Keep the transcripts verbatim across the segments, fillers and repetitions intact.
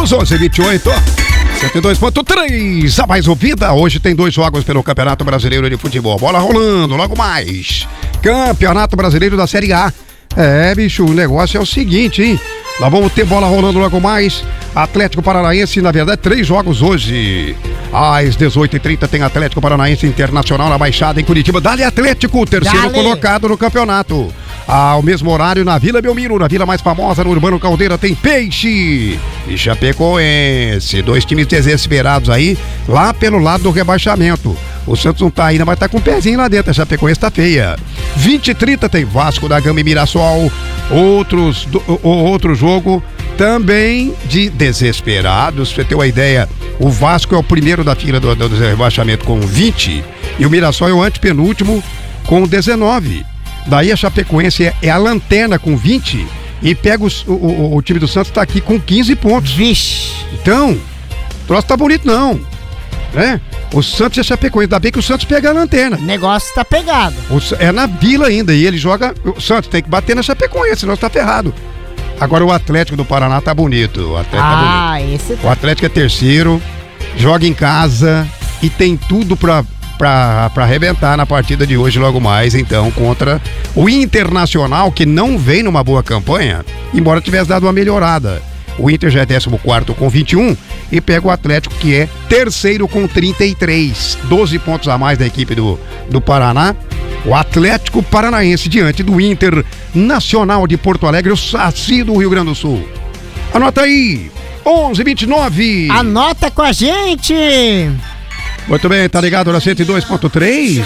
minutos, onze e vinte e oito. cento e dois ponto três, a mais ouvida. Hoje tem dois jogos pelo Campeonato Brasileiro de Futebol. Bola rolando, logo mais. Campeonato Brasileiro da Série A. É, bicho, o negócio é o seguinte, hein? Nós vamos ter bola rolando logo mais. Atlético Paranaense, na verdade, três jogos hoje. Às dezoito e trinta tem Atlético Paranaense Internacional na Baixada, em Curitiba. Dali Atlético, o terceiro Dale. colocado no campeonato. Ao mesmo horário, na Vila Belmiro, na vila mais famosa, no Urbano Caldeira, tem Peixe e Chapecoense. Dois times desesperados aí, lá pelo lado do rebaixamento. O Santos não tá ainda, mas tá com um pezinho lá dentro. A Chapecoense tá feia. vinte e trinta tem Vasco da Gama e Mirassol. Outros, do, o, outro jogo também de desesperados. Pra você ter uma ideia, o Vasco é o primeiro da fila do, do, do rebaixamento com vinte e o Mirassol é o antepenúltimo com dezenove. Daí a Chapecoense é, é a lanterna com vinte e pega os, o, o, o time do Santos tá aqui com quinze pontos. Vixe. Então, o troço tá bonito não, né? O Santos e a Chapecoense, ainda bem que o Santos pega a lanterna. O negócio tá pegado. O, é na Vila ainda e ele joga, o Santos tem que bater na Chapecoense, senão tá ferrado. Agora o Atlético do Paraná tá bonito, o Atlético ah, tá bonito. esse tá. O Atlético é terceiro, joga em casa e tem tudo pra... Pra, pra arrebentar na partida de hoje logo mais, então, contra o Internacional, que não vem numa boa campanha, embora tivesse dado uma melhorada. O Inter já é décimo quarto com vinte e um e pega o Atlético, que é terceiro com trinta e três, doze pontos a mais da equipe do, do Paraná. O Atlético Paranaense diante do Internacional de Porto Alegre, o Saci do Rio Grande do Sul. Anota aí, onze e vinte e nove. Anota com a gente. Muito bem, tá ligado na cento e dois ponto três?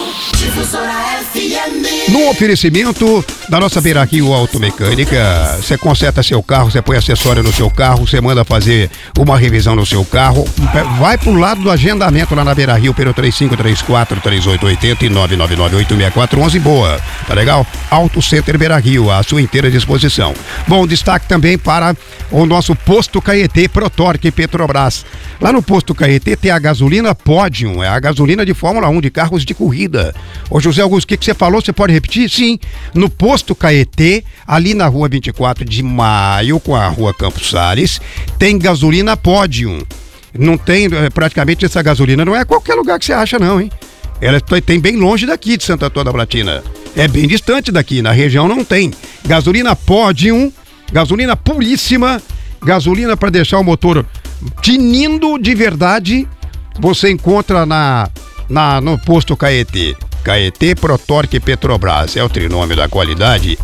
No oferecimento da nossa Beira Rio Automecânica, você conserta seu carro, você põe acessório no seu carro, você manda fazer uma revisão no seu carro, vai pro lado do agendamento lá na Beira Rio, pelo três cinco três quatro, três oito oito zero e nove nove nove oito seis quatro um um, boa, tá legal? Auto Center Beira Rio, à sua inteira disposição. Bom, destaque também para o nosso Posto Caetê Protorque Petrobras. Lá no Posto Caetê tem a gasolina Podium, é a gasolina de Fórmula um, de carros de corrida. Ô José Augusto, o que, que você falou? Você pode repetir? Sim, no Posto Caetê, ali na rua vinte e quatro de maio, com a rua Campos Salles, tem gasolina Podium. Não tem, praticamente essa gasolina não é qualquer lugar que você acha não, hein? Ela tem bem longe daqui de Santo Antônio da Platina. É bem distante daqui, na região não tem. Gasolina Podium, gasolina puríssima, gasolina para deixar o motor tinindo de verdade, você encontra na, na, no Posto Caetê. Caetê Protorque Petrobras, é o trinômio da qualidade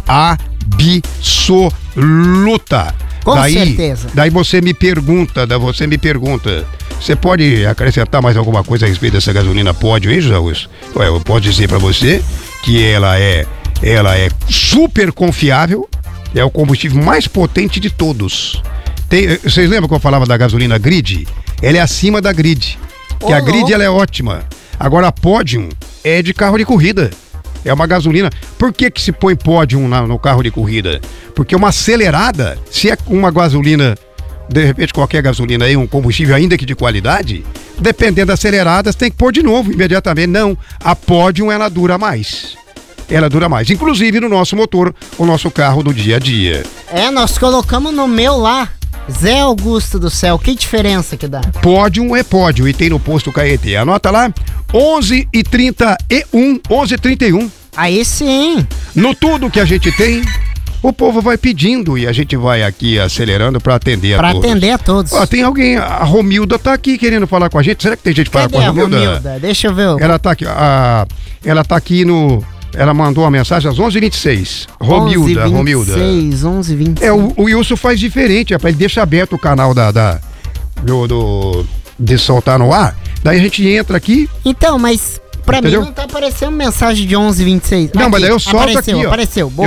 absoluta. Com daí, certeza. Daí você me pergunta, daí você me pergunta, você pode acrescentar mais alguma coisa a respeito dessa gasolina Pódio, hein, José Augusto? Ué, eu posso dizer pra você que ela é, ela é super confiável, é o combustível mais potente de todos. Tem, vocês lembram que eu falava da gasolina Grid? Ela é acima da Grid, que oh, a Grid oh. ela é ótima. Agora a Podium é de carro de corrida. É uma gasolina. Por que que se põe Podium na, no carro de corrida? Porque uma acelerada, se é uma gasolina, de repente qualquer gasolina aí, um combustível ainda que de qualidade, dependendo das aceleradas, tem que pôr de novo imediatamente. Não, a Podium ela dura mais. Ela dura mais. Inclusive no nosso motor, o nosso carro do dia a dia. É, nós colocamos no meu lá. Zé Augusto do céu, que diferença que dá? Pódio é pódio e tem no Posto Caetê. Anota lá, onze e trinta e um, onze e trinta e um. Aí sim. No tudo que a gente tem, o povo vai pedindo e a gente vai aqui acelerando para atender pra a todos. Para atender a todos. Ó, tem alguém, a Romilda tá aqui querendo falar com a gente. Será que tem gente para falar com a Romilda? Romilda? Deixa eu ver. Ela tá aqui, a, ela tá aqui no... Ela mandou uma mensagem às onze e vinte e seis. Romilda, Romilda. onze e vinte e seis, onze e vinte e seis. É, o, o Wilson faz diferente, rapaz. Ele deixa aberto o canal da, da, do, do, de soltar no ar. Daí a gente entra aqui. Então, mas pra Entendeu? mim não tá aparecendo mensagem de onze e vinte e seis. Não, aqui, mas daí eu solto apareceu, aqui, ó. Apareceu, boa.